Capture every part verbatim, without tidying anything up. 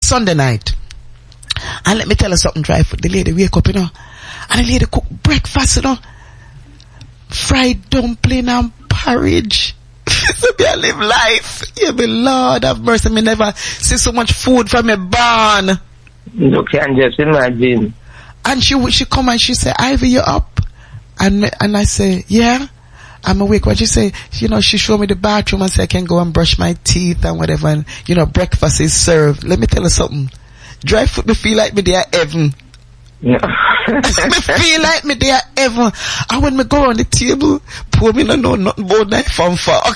Sunday night. And let me tell you something, Dry Foot. The lady wake up, you know. And the lady cook breakfast, you know. Fried dumpling and porridge. So me I live life. Yeah, me Lord have mercy. Me never see so much food from me barn. You can just imagine. And she she come and she say, Ivy, you up? And me, and I say, yeah. I'm awake. When she say, you know, she show me the bathroom and say I can go and brush my teeth and whatever. And, you know, breakfast is served. Let me tell you something. Dry Foot me feel like me there heaven. No. Me feel like me there heaven. And when me go on the table, poor me no know nothing about knife and fork.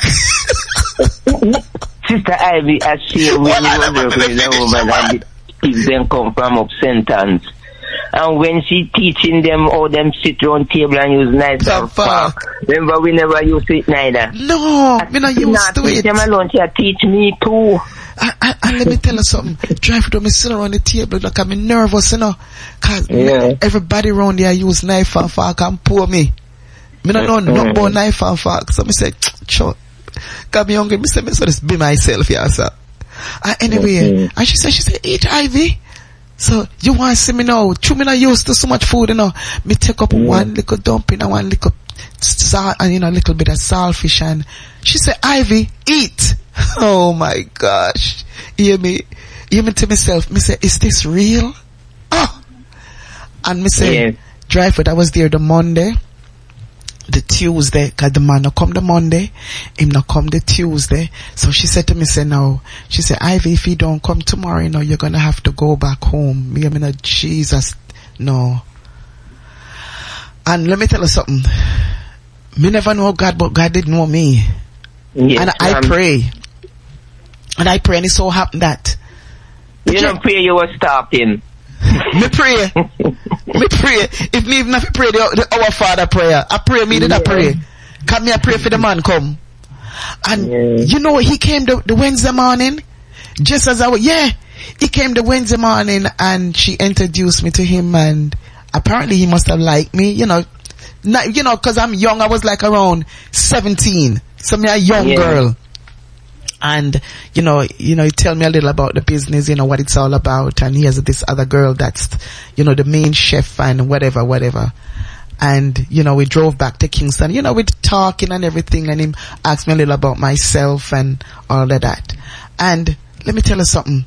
Sister Ivy, I see when well, you was working with the woman and the kids then come from up sentence. And when she teaching them how them sit around table and use knives and fork, remember we never used it neither. No, I, me not used to it. Them alone, she teach me too. And, and, and let me tell you something. Drive to me sit around the table, look, I'm nervous, you know. Cause yeah. me, everybody around there use knife and fork and pour me. Me don't know mm-hmm. nothing about knife and fork. So me say, cho, cause me hungry, me say, me so just be myself, yeah, sir. And anyway, mm-hmm. and she said, she said, eat Ivy. So, you want to see me now? True, me not used to so much food, you know. Me take up mm. one little dumpling and one little salt and, you know, a little bit of saltfish and she said, Ivy, eat. Oh my gosh. Hear me, hear me to myself. Me say, is this real? Oh. And me say, yeah. Dry Foot, I was there the Monday, the Tuesday, cause the man not come the Monday, him not come the Tuesday. So she said to me, say no. She said, Ivy, if you don't come tomorrow, you know, you're gonna have to go back home. Me, I mean, Jesus, no. And let me tell you something. Me never know God, but God did know me. Yes, and I um, pray. And I pray, and it so happened that. You don't pray, you were stopping. Me pray. Me pray. If me even have to pray the, the Our Father prayer, I pray me did yeah. I pray. Come me I pray for the man come. And yeah. you know, he came the, the Wednesday morning, just as I was, yeah, he came the Wednesday morning and she introduced me to him and apparently he must have liked me, you know, not, you know, cause I'm young, I was like around seventeen. So me a young yeah. girl. And, you know, you know, he tell me a little about the business, you know, what it's all about. And he has this other girl that's, you know, the main chef and whatever, whatever. And, you know, we drove back to Kingston, you know, we're talking and everything. And him asked me a little about myself and all of that. And let me tell you something.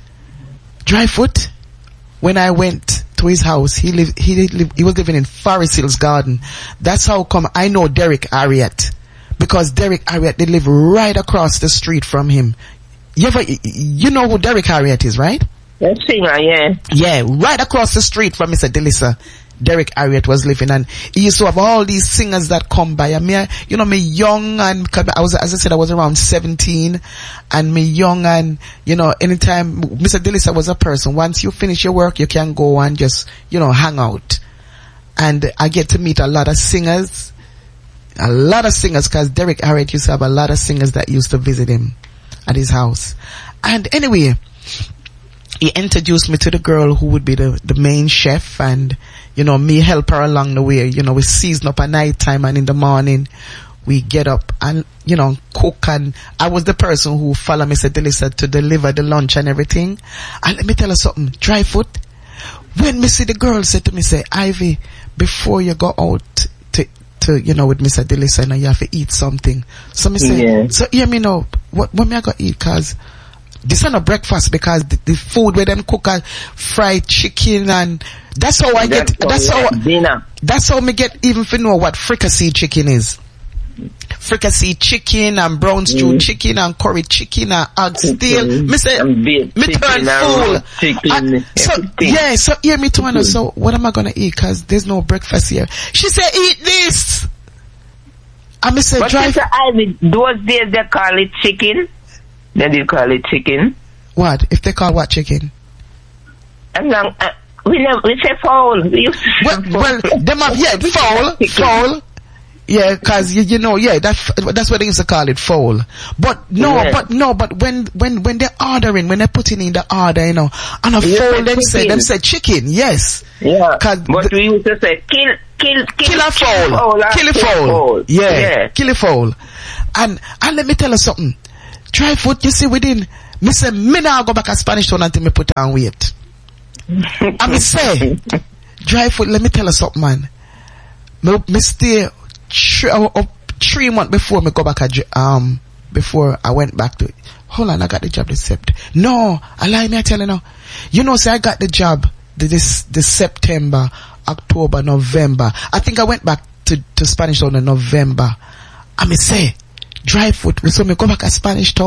Dry Foot, when I went to his house, he lived, he lived, he was living in Forest Hills Garden. That's how come I know Derek Harriet. Because Derek Harriet, they live right across the street from him. You ever, you know who Derek Harriet is, right? That singer, yeah. Yeah, right across the street from Mister Delissa, Derek Harriet was living, and he used to have all these singers that come by. And me, you know, me young and, I was, as I said, I was around seventeen, and me young and, you know, anytime, Mister Delissa was a person, once you finish your work, you can go and just, you know, hang out. And I get to meet a lot of singers. A lot of singers, cause Derek Harriet used to have a lot of singers that used to visit him at his house. And anyway, he introduced me to the girl who would be the, the main chef, and, you know, me help her along the way. You know, we season up at night time and in the morning we get up and, you know, cook, and I was the person who followed Mister Delissa to deliver the lunch and everything. And let me tell you something, Dry Foot, when me see the girl said to me, say, Ivy, before you go out to to, you know, with Mister Delissa, you know, you have to eat something. So me say, yeah. so hear me now, what, what me I got eat? Cause this is not breakfast, because the, the food where them cook are fried chicken, and that's how I get, that's how, dinner. That's how me get even for know what fricassee chicken is. Fricassee chicken and brown stew mm. chicken and curry chicken and oxtail. Me say, me turn full. And so, yeah, so hear me to mm. so what am I gonna eat? Cause there's no breakfast here. She said, eat this. I me say, but drive. Ivy, those days they call it chicken. They did call it chicken. What? If they call what chicken? And then, uh, we never, we say fowl. We used to well, fowl. well, them have, yeah, fowl, fowl. Yeah, cause you, you know, yeah, that's, that's what they used to call it, fowl. But no, yeah. but no, but when, when, when they're ordering, when they're putting in the order, you know, on a you fowl, them say, them say chicken, yes. Yeah. Cause but the, we used to say, kill, kill, kill, kill a fowl. fowl kill a fowl. fowl. Yeah, yeah. Kill a fowl. And, and let me tell you something. Dry Foot, you see, within, Me say, me now go back to Spanish Town until me put on weight. I me say, dry foot, let me tell you something, man. Me, me stay three, uh, three months before me go back, at, um, before I went back to it. Hold on, I got the job this September. No, I lie me, I tell you now. You know, say I got the job this, this September, October, November. I think I went back to, to Spanish Town in November. I me say, dry foot, so me go back to Spanish Town.